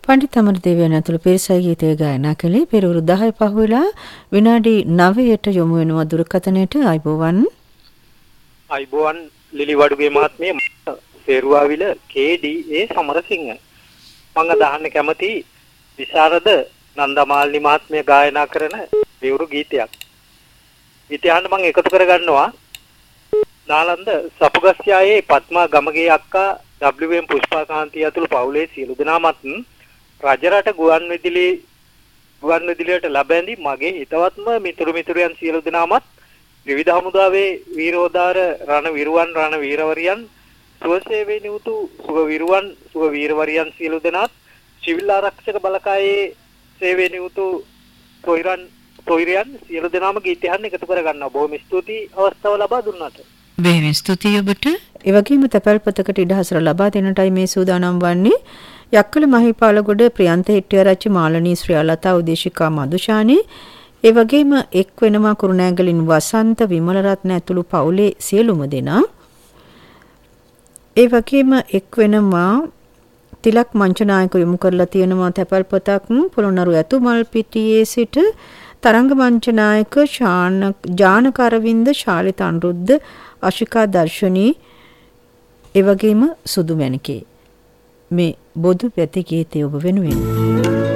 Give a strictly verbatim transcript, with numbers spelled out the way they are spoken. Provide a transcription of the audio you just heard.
පණ්ඩිත අමරදේවයන් ඇතුළු පිරිසයි ගීතය ගායනා කළේ. පෙරවරු දහය පහුවෙලා විනාඩි නවයට යොමු වෙනවා දුරකථනයට. අයිබෝවන්. අයිබෝවන් ලිලිවඩුගේ මහත්මිය සේරුවාවිල කේ.ඩී.ඒ. සමරසිංහ. මම අදහන්න කැමති විශාරද නන්දමාලිනී මහත්මිය ගායනා කරන විවුරු ගීතයක්. ගීතය අහන්න මම එකතු කරගන්නවා. නාලන්ද සපුගස්යායේ පත්මා ගමගේ අක්කා ඩබ්ලිව්.එම්. පුෂ්පාකාන්තිය ඇතුළු පවුලේ සියලු දෙනාමත් රජරට ගුවන් විදුලි ගුවන් විදුලියට ලැබෙන්දි මගේ හිතවත්ම මිතුරු මිතුරියන් සියලු දෙනාමත් විවිධ හමුදාවේ වීරෝදාර රණ විරුවන් රණ වීරවරියන් සුවසේවයේ නියුතු සුව විරුවන් සුව වීරවරියන් සියලු දෙනාත් සිවිල් ආරක්ෂක බලකායේ සේවයේ නියුතු සොයිරන් සොයිරියන් සියලු දෙනාම ගීතය අහන්න එකතු කරගන්නවා. බොහොම ස්තුතියි අවස්ථාව ලබා දුන්නාට. බොහොම ස්තුතියි ඔබට. ඒ වගේම තැපැල්පතකට ඉඩහසර ලබා දෙන්නටයි මේ සූදානම් වන්නේ. යක්කල මහීපාලගොඩ ප්‍රියන්ත හෙට්ටිආරච්චි මාලනී ශ්‍රියාලතා උදේශිකා මදුෂානි. ඒ වගේම එක් වෙනවා කුරුණෑගලින් වසන්ත විමලරත්න ඇතුළු පවුලේ සියලුම දෙනා. ඒ වගේම එක් වෙනවා තිලක් මංචනායක යොමු කරලා තියෙනවා තැපැල්පතක් පොළොන්නරු ඇතුමල් පිටියේ සිට තරංග මංචනායක ශාන ජානක අරවින්ද ශාලිත අනුරුද්ධ අශිකා දර්ශනී ඒ වගේම සුදු මැණිකේ මේ බොදු පැති ගීතය ඔබ වෙනුවෙන්